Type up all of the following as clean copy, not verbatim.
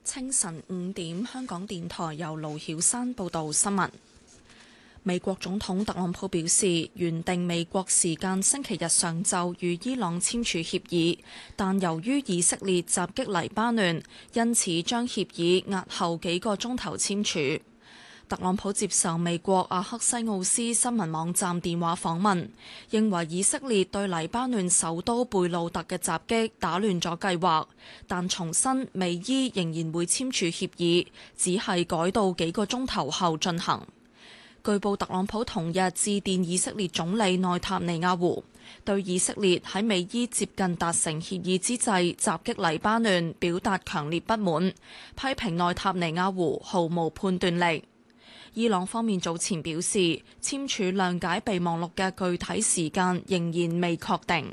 清晨5點，香港電台由盧曉山報道新聞。美國總統特朗普表示，原定美國時間星期日上晝與伊朗簽署協議，但由於以色列襲擊黎巴嫩，因此將協議押後幾個鐘頭簽署。特朗普接受美國阿克西奧斯新聞網站電話訪問，認為以色列對黎巴嫩首都貝魯特嘅襲擊打亂咗計劃，但重申美伊仍然會簽署協議，只係改到幾個鐘頭後進行。據報特朗普同日致電以色列總理內塔尼亞胡，對以色列喺美伊接近達成協議之際襲擊黎巴嫩表達強烈不滿，批評內塔尼亞胡毫無判斷力。伊朗方面早前表示，簽署諒解備忘錄嘅具體時間仍然未確定。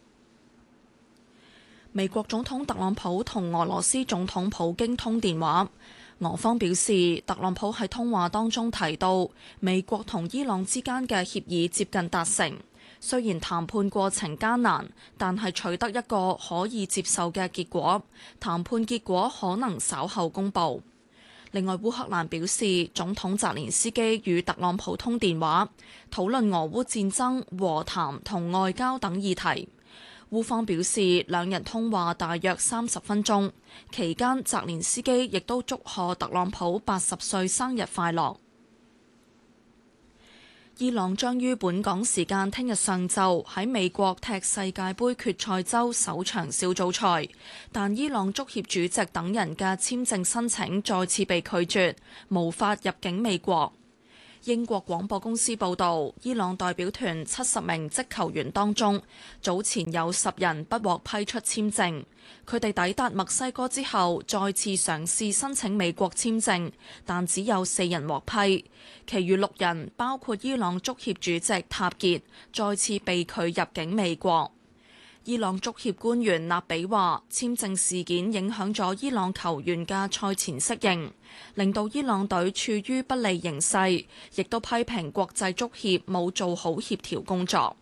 美國總統特朗普同俄羅斯總統普京通電話，俄方表示，特朗普喺通話當中提到，美國同伊朗之間嘅協議接近達成，雖然談判過程艱難，但係取得一個可以接受嘅結果，談判結果可能稍後公佈。另外，烏克蘭表示，總統澤連斯基與特朗普通電話，討論俄烏戰爭、和談同外交等議題。烏方表示，兩人通話大約30分鐘，期間澤連斯基亦都祝賀特朗普80歲生日快樂。伊朗將於本港時間聽日上晝喺美國踢世界盃決賽周首場小組賽，但伊朗足協主席等人嘅簽證申請再次被拒絕，無法入境美國。英國廣播公司報導，伊朗代表團70名職球員當中，早前有10人不獲批出簽證。佢哋抵達墨西哥之後，再次嘗試申請美國簽證，但只有4人獲批，其餘6人，包括伊朗足協主席塔傑，再次被拒入境美國。伊朗足協官員納比話，簽證事件影響咗伊朗球員嘅賽前適應，令到伊朗隊處於不利形勢，亦都批評國際足協冇做好協調工作。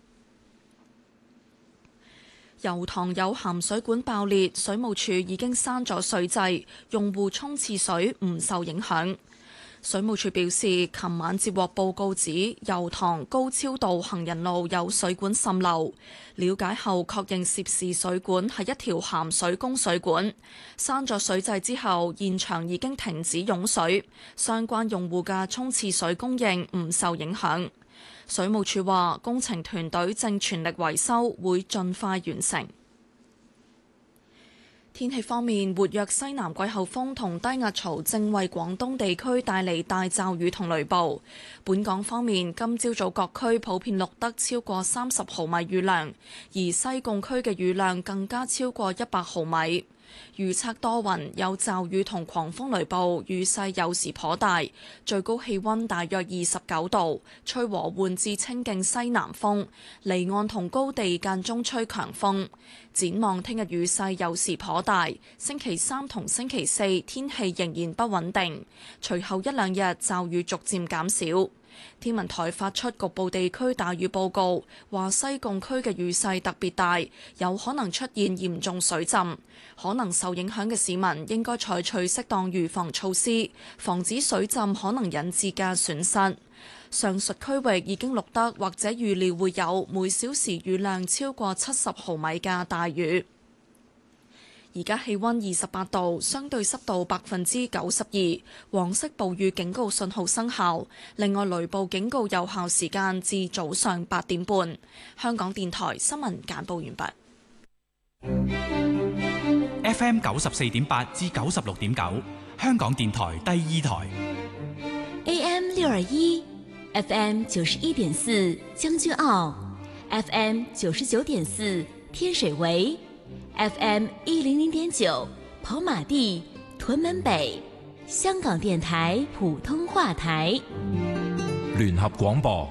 油塘有鹹水管爆裂，水務署已經閂咗水掣，用戶沖廁水唔受影響。水務署表示，琴晚接獲報告指油塘高超道行人路有水管滲漏，了解後確認涉事水管係一條鹹水供水管。閂咗水掣之後，現場已經停止湧水，相關用戶嘅沖廁水供應唔受影響。水務署話，工程團隊正全力維修，會盡快完成。天氣方面，活躍西南季候風同低壓槽正為廣東地區帶嚟大驟雨同雷暴。本港方面，今朝早各區普遍錄得超過30毫米雨量，而西貢區嘅雨量更加超過100毫米。預測多雲，有驟雨同狂風雷暴，雨勢有時頗大，最高氣溫大約29度，吹和緩至清勁西南風，離岸同高地間中吹強風。展望聽日雨勢有時頗大，星期3同星期4天氣仍然不穩定，隨後1-2日驟雨逐漸減少。天文台發出局部地區大雨報告，話西貢區嘅雨勢特別大，有可能出現嚴重水浸，可能受影響嘅市民應該採取適當預防措施，防止水浸可能引致嘅損失。上述區域已經錄得或者預料會有每小時雨量超過70毫米嘅大雨。而家氣溫28度，相對濕度92%，黃色暴雨警告信號生效。另外，雷暴警告有效時間至早上8點半。香港電台新聞簡報完畢。 FM 94.8至96.9，香港電台第2台。 AM 621 FM 91.4將軍澳 FM 99.4天水圍FM 100.9跑馬地屯門北，香港電台普通話台。 聯合廣播。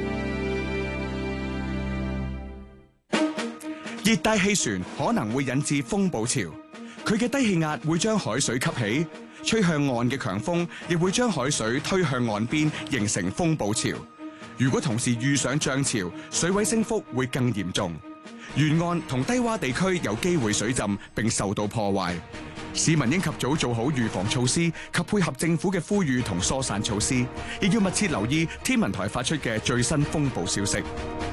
熱帶氣旋可能會引致風暴潮，佢嘅低氣壓會將海水吸起，吹向岸嘅強風亦會將海水推向岸邊，形成風暴潮。如果同時遇上漲潮，水位升幅會更嚴重。沿岸同低洼地區有機會水浸並受到破壞。 市民應及早做好預防措施及配合政府嘅呼籲同疏散措施，亦要密切留意天文台發出嘅最新風暴消息。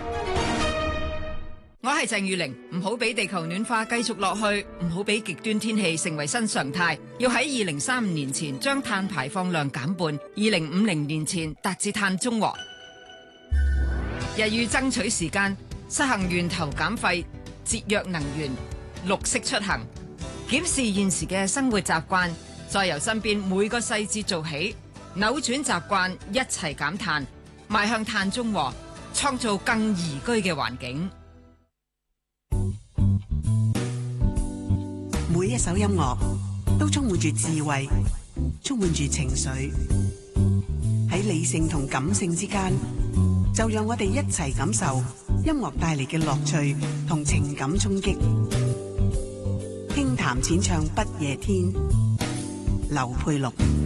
我係鄭裕玲，唔好俾地球暖化繼續落去，唔好俾極端天氣成為新常態，要喺2035年前將碳排放量減半，2050年前達至碳中和。日欲爭取時間，實行源頭減廢、節約能源、綠色出行，檢視現時嘅生活習慣，再由身邊每個細節做起，扭轉習慣，一齊減碳，邁向碳中和，創造更宜居嘅環境。 每一首音樂都充滿住智慧，充滿住情緒，喺理性同感性之間，就讓我哋一齊感受音樂帶嚟嘅樂趣同情感衝擊。輕談淺唱不夜天，劉佩祿。